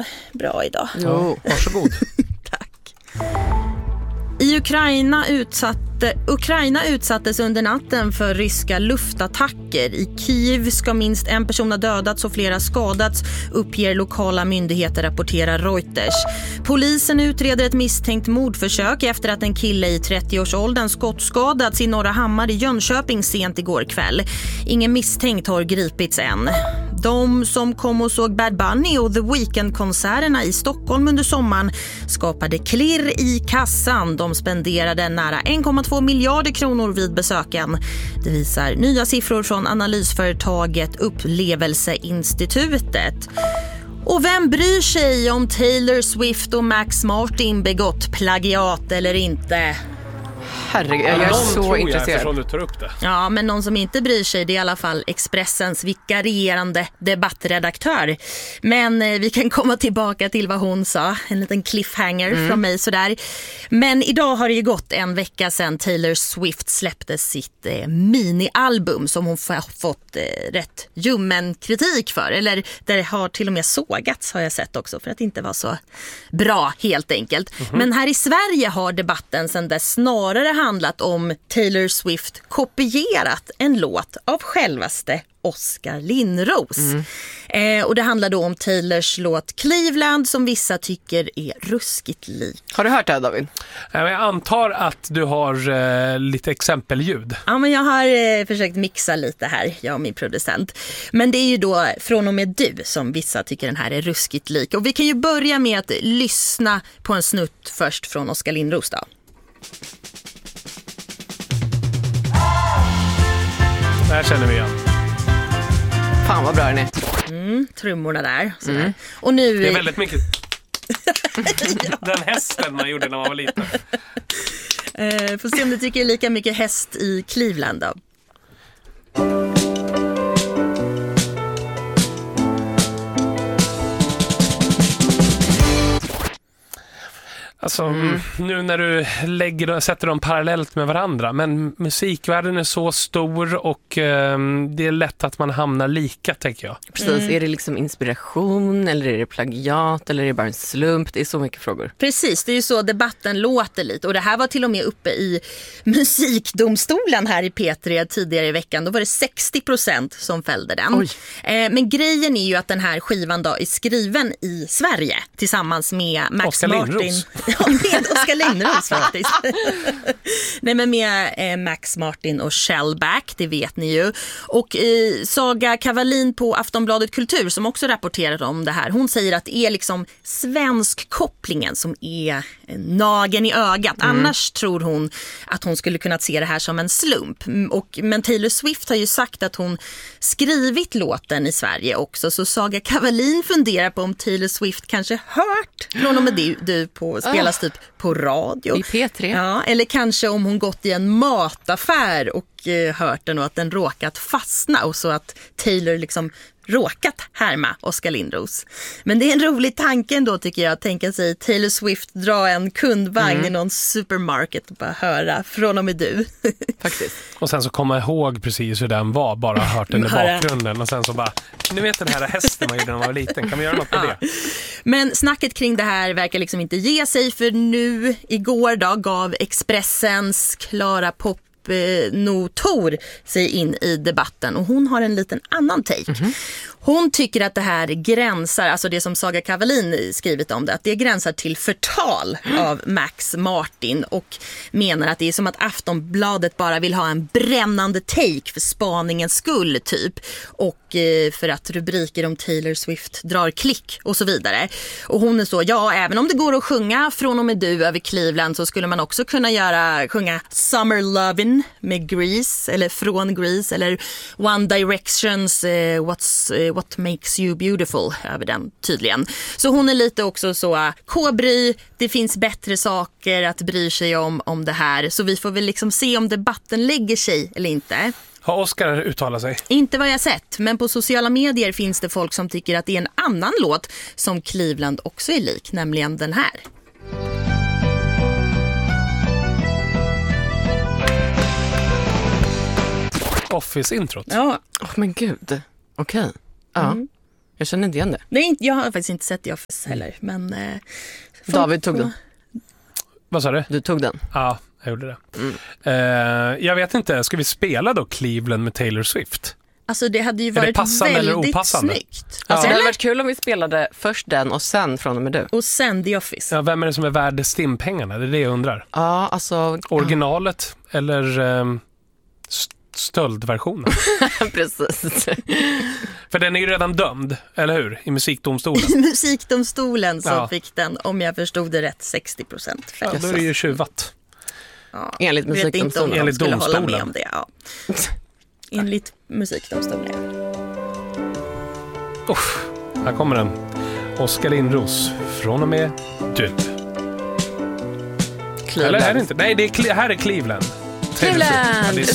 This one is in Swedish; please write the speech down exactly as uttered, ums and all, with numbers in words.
bra idag. Jo, varsågod. Tack. I Ukraina utsatte, Ukraina utsattes under natten för ryska luftattacker. I Kiev ska minst en person ha dödats och flera skadats, uppger lokala myndigheter, rapporterar Reuters. Polisen utreder ett misstänkt mordförsök efter att en kille i trettioårsåldern skottskadats i Norra Hammar i Jönköping sent igår kväll. Ingen misstänkt har gripits än. De som kom och såg Bad Bunny och The Weeknd-konserterna i Stockholm under sommaren skapade klirr i kassan. De spenderade nära en komma två miljarder kronor vid besöken. Det visar nya siffror från analysföretaget Upplevelseinstitutet. Och vem bryr sig om Taylor Swift och Max Martin begått plagiat eller inte? Herregud, jag är så tror intresserad. Jag du tar upp det. Ja, men någon som inte bryr sig, det är i alla fall Expressens vikarierande debattredaktör. Men eh, vi kan komma tillbaka till vad hon sa. En liten cliffhanger mm. från mig sådär. Men idag har det ju gått en vecka sedan Taylor Swift släppte sitt eh, minialbum som hon f- fått eh, rätt ljummen kritik för. Eller det har till och med sågats, har jag sett också, för att det inte var så bra helt enkelt. Mm-hmm. Men här i Sverige har debatten sedan dess snarare handlat om Taylor Swift kopierat en låt av självaste Oskar Lindros. Mm. Eh, och det handlar då om Taylors låt Cleveland som vissa tycker är ruskigt lik. Har du hört det här, David? Jag antar att du har eh, lite exempelljud. Ja, men jag har eh, försökt mixa lite här, jag och min producent. Men det är ju då Från och med du som vissa tycker den här är ruskigt lik. Och vi kan ju börja med att lyssna på en snutt först från Oskar Lindros då. Det här känner vi igen. Fan vad bra den är. Mm, trummorna där. Mm. Och nu... Det är väldigt mycket... Den hästen man gjorde när man var liten. Eh, får se om du tycker lika mycket häst i Cleveland då. Alltså, mm. nu när du lägger och sätter dem parallellt med varandra. Men musikvärlden är så stor och eh, det är lätt att man hamnar lika, tänker jag. Precis, Mm. är det liksom inspiration eller är det plagiat eller är det bara en slump? Det är så mycket frågor. Precis, det är ju så debatten låter lite. Och det här var till och med uppe i musikdomstolen här i P tre tidigare i veckan. Då var det sextio procent som fällde den. Oj. Eh, men grejen är ju att den här skivan då är skriven i Sverige tillsammans med Max Oskar Martin. Lindros. Ja, med Oskar Lindros faktiskt. Nej, men med eh, Max Martin och Shellback, det vet ni ju. Och eh, Saga Kavalin på Aftonbladet Kultur som också rapporterar om det här. Hon säger att det är liksom svensk kopplingen som är nagen i ögat. Mm. Annars tror hon att hon skulle kunna se det här som en slump. Och, men Taylor Swift har ju sagt att hon skrivit låten i Sverige också. Så Saga Kavalin funderar på om Taylor Swift kanske hört från och med du, du på spelas typ på radio. I P tre. Ja, eller kanske om hon gått i en mataffär och eh, hört den och att den råkat fastna och så att Taylor liksom råkat härma Oskar Lindros. Men det är en rolig tanke ändå, tycker jag, att tänka sig Taylor Swift dra en kundvagn mm. i någon supermarket och bara höra Från och med du. Faktiskt. Och sen så komma ihåg precis hur den var, bara hört den i bakgrunden och sen så bara, ni vet den här hästen man gjorde när man var liten, kan vi göra något med det? Men snacket kring det här verkar liksom inte ge sig, för nu igår då gav Expressens Klara Pop Notor sig in i debatten och hon har en liten annan take. Mm-hmm. Hon tycker att det här gränsar, alltså det som Saga Kavalin skrivit om det, att det gränsar till förtal av Max Martin och menar att det är som att Aftonbladet bara vill ha en brännande take för spaningens skull typ, och eh, för att rubriker om Taylor Swift drar klick och så vidare. Och hon är så, ja, även om det går att sjunga Från och med du över Cleveland så skulle man också kunna göra, sjunga Summer Lovin' med Grease eller Från Grease eller One Directions eh, What's eh, What Makes You Beautiful över den tydligen. Så hon är lite också så kobry, det finns bättre saker att bry sig om om det här. Så vi får väl liksom se om debatten lägger sig eller inte. Har Oskar uttalat sig? Inte vad jag sett, men på sociala medier finns det folk som tycker att det är en annan låt som Cleveland också är lik, nämligen den här. Office-introt. Ja. Åh, oh, men gud. Okej. Okay. Ja. Mm. Jag känner inte igen det. Nej, jag har faktiskt inte sett The Office heller. Men, eh, David tog den. Vad sa du? Du tog den. Ja, jag gjorde det. Mm. Uh, jag vet inte, ska vi spela då Cleveland med Taylor Swift? Alltså det hade ju Är det varit passande eller väldigt opassande? snyggt. Alltså, det Eller? hade varit kul om vi spelade först den och sen från och med du. Och sen The Office. Ja, vem är det som är värd stimpengarna? Det är det jag undrar. Ja, alltså... Originalet eller um, st- stöldversionen? Precis. För den är ju redan dömd, eller hur? I musikdomstolen. I musikdomstolen så Ja. fick den, om jag förstod det rätt, sextio procent. Ja, då är det ju tjuvat. Ja. Enligt Jag vet inte om musikdomstolen. de Enligt skulle hålla domstolen. med om det. Ja. Enligt musikdomstolen. Uff, här kommer den. Oskar Lindros, från och med du. Cleveland. Eller är det inte? Nej, det är, Cle- här är Cleveland. Cleveland, Ja, det är precis.